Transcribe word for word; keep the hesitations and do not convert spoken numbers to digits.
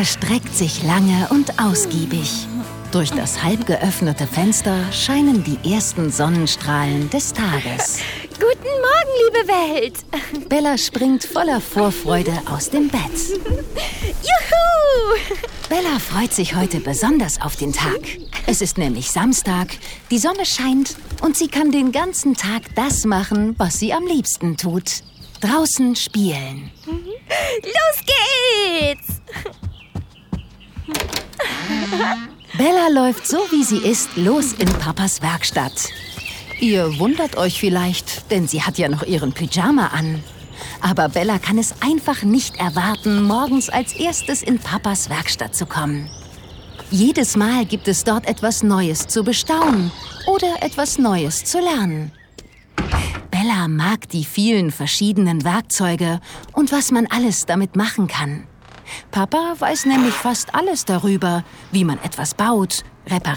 erstreckt sich lange und ausgiebig. Durch das halb geöffnete Fenster scheinen die ersten Sonnenstrahlen des Tages. Guten Morgen, liebe Welt! Bella springt voller Vorfreude aus dem Bett. Juhu! Bella freut sich heute besonders auf den Tag. Es ist nämlich Samstag, die Sonne scheint und sie kann den ganzen Tag das machen, was sie am liebsten tut. Draußen spielen. Los geht's! Bella läuft so, wie sie ist, los in Papas Werkstatt. Ihr wundert euch vielleicht, denn sie hat ja noch ihren Pyjama an. Aber Bella kann es einfach nicht erwarten, morgens als erstes in Papas Werkstatt zu kommen. Jedes Mal gibt es dort etwas Neues zu bestaunen oder etwas Neues zu lernen. Bella mag die vielen verschiedenen Werkzeuge und was man alles damit machen kann. Papa weiß nämlich fast alles darüber, wie man etwas baut, repariert